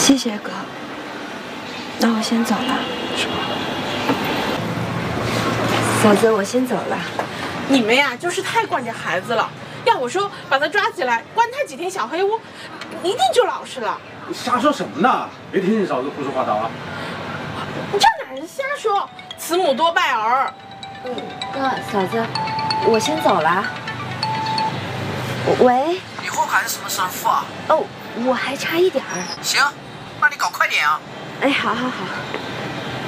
谢谢哥，那我先走了。 是吧？ 嫂子，我先走了。 你们呀，就是太惯着孩子了。要我说，把他抓起来，关他几天小黑屋，一定就老实了。 你瞎说什么呢？别听你嫂子胡说八道啊！ 这哪是瞎说？慈母多败儿。 哥，嫂子，我先走了。喂。 你后还是什么神父啊？ 哦，我还差一点儿。 行，那你搞快点啊！ 哎，好好好。